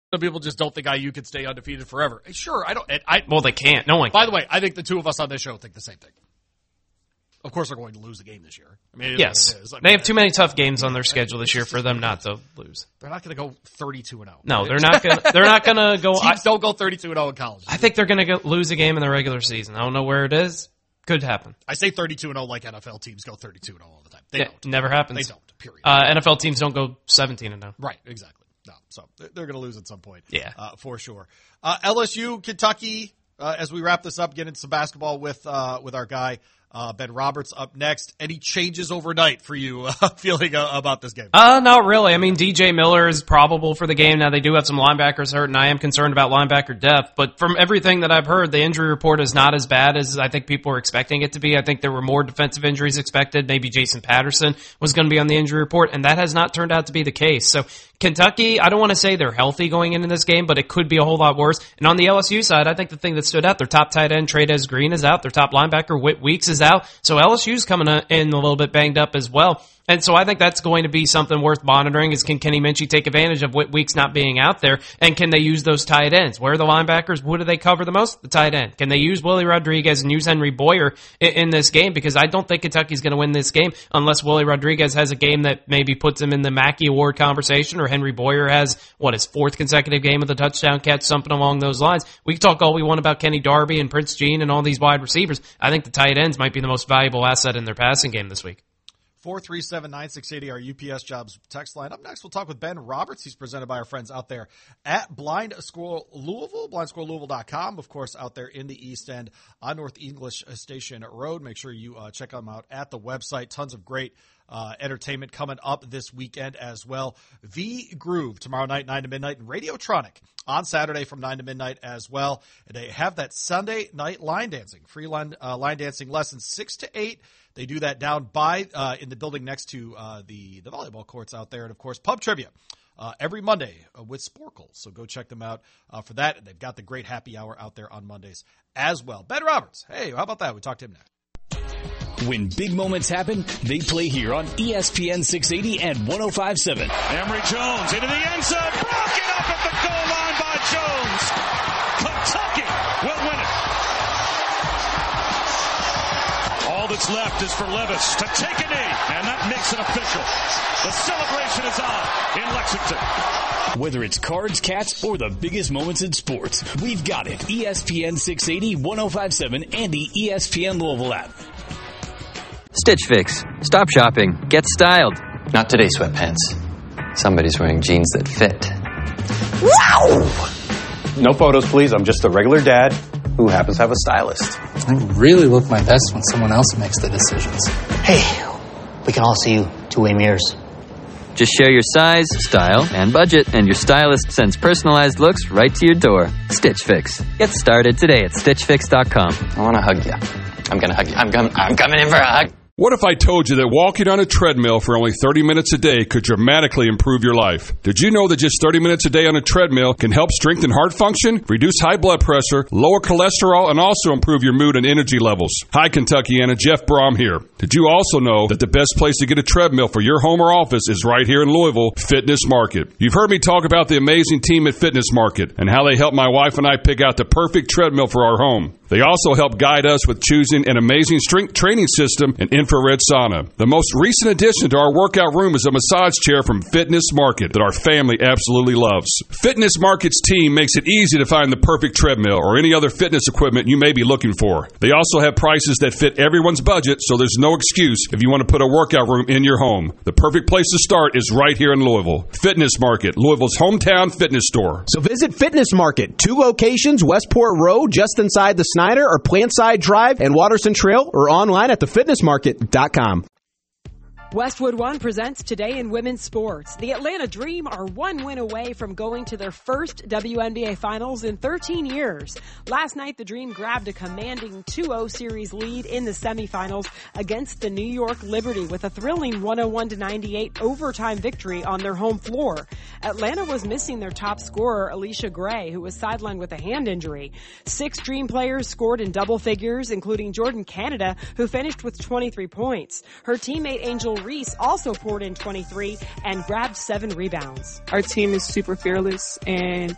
Some people just don't think IU can stay undefeated forever. Sure, I don't. Well, they can't. No one can. By the way, I think the two of us on this show think the same thing. Of course, they're going to lose the game this year. I mean, yes. They have too many tough games on their schedule this year for them not to lose. They're not going to go 32-0. No, they're not going. They're not going to go. Teams don't go 32-0 in college. I think they're going to lose a game in the regular season. I don't know where it is. Could happen. I say 32-0 like NFL teams go 32-0 all the time. They don't. Never happens. They don't. Period. NFL teams don't go 17-0. Right. Exactly. No. So they're going to lose at some point. Yeah. For sure. LSU, Kentucky. As we wrap this up, get into some basketball with our guy. Ben Roberts up next. Any changes overnight for you feeling about this game? Not really. I mean, DJ Miller is probable for the game. Now, they do have some linebackers hurt, and I am concerned about linebacker depth. But from everything that I've heard, the injury report is not as bad as I think people were expecting it to be. I think there were more defensive injuries expected. Maybe Jason Patterson was going to be on the injury report, and that has not turned out to be the case. So Kentucky, I don't want to say they're healthy going into this game, but it could be a whole lot worse. And on the LSU side, I think the thing that stood out, their top tight end, Trey'Dez Green, is out. Their top linebacker, Whit Weeks, is out. So LSU's coming in a little bit banged up as well. And so I think that's going to be something worth monitoring is can Kenny Minchie take advantage of Whit Weeks not being out there, and can they use those tight ends? Where are the linebackers? What do they cover the most? The tight end. Can they use Willie Rodriguez and use Henry Boyer in this game? Because I don't think Kentucky's going to win this game unless Willie Rodriguez has a game that maybe puts him in the Mackey Award conversation, or Henry Boyer has, his fourth consecutive game with a touchdown catch, something along those lines. We can talk all we want about Kenny Darby and Prince Jean and all these wide receivers. I think the tight ends might be the most valuable asset in their passing game this week. 437-9680, our UPS Jobs text line. Up next, we'll talk with Ben Roberts. He's presented by our friends out there at Blind Squirrel Louisville, blindsquirrellouisville.com. Of course, out there in the East End on North English Station Road. Make sure you check them out at the website. Tons of great entertainment coming up this weekend as well. The Groove tomorrow night, 9 to midnight, and Radiotronic on Saturday from 9 to midnight as well. And they have that Sunday night line dancing, free line dancing lessons 6 to 8. They do that down by in the building next to the volleyball courts out there. And, of course, pub trivia every Monday with Sporkle. So go check them out for that. And they've got the great happy hour out there on Mondays as well. Ben Roberts, hey, how about that? We talk to him next. When big moments happen, they play here on ESPN 680 and 105.7. Emory Jones into the end zone. Broken up at the goal line by Jones. Kentucky will win it. All that's left is for Levis to take a knee, and that makes it official. The celebration is on in Lexington. Whether it's cards, cats, or the biggest moments in sports, we've got it. ESPN 680, 105.7, and the ESPN Louisville app. Stitch Fix. Stop shopping. Get styled. Not today, sweatpants. Somebody's wearing jeans that fit. Wow! No photos, please. I'm just a regular dad who happens to have a stylist. I really look my best when someone else makes the decisions. Hey, we can all see you two-way mirrors. Just share your size, style, and budget, and your stylist sends personalized looks right to your door. Stitch Fix. Get started today at StitchFix.com. I want to hug you. I'm going to hug you. I'm coming in for a hug. What if I told you that walking on a treadmill for only 30 minutes a day could dramatically improve your life? Did you know that just 30 minutes a day on a treadmill can help strengthen heart function, reduce high blood pressure, lower cholesterol, and also improve your mood and energy levels? Hi, Kentuckiana. Jeff Brom here. Did you also know that the best place to get a treadmill for your home or office is right here in Louisville, Fitness Market? You've heard me talk about the amazing team at Fitness Market and how they help my wife and I pick out the perfect treadmill for our home. They also help guide us with choosing an amazing strength training system and infrared sauna. The most recent addition to our workout room is a massage chair from Fitness Market that our family absolutely loves. Fitness Market's team makes it easy to find the perfect treadmill or any other fitness equipment you may be looking for. They also have prices that fit everyone's budget, so there's no excuse if you want to put a workout room in your home. The perfect place to start is right here in Louisville. Fitness Market, Louisville's hometown fitness store. So visit Fitness Market, 2 locations, Westport Road, just inside the Snyder, or Plantside Drive and Waterston Trail, or online at thefitnessmarket.com. Westwood One presents Today in Women's Sports. The Atlanta Dream are 1 win away from going to their first WNBA Finals in 13 years. Last night, the Dream grabbed a commanding 2-0 series lead in the semifinals against the New York Liberty with a thrilling 101-98 overtime victory on their home floor. Atlanta was missing their top scorer, Alicia Gray, who was sidelined with a hand injury. 6 Dream players scored in double figures, including Jordan Canada, who finished with 23 points. Her teammate Angel Reese also poured in 23 and grabbed 7 rebounds. Our team is super fearless, and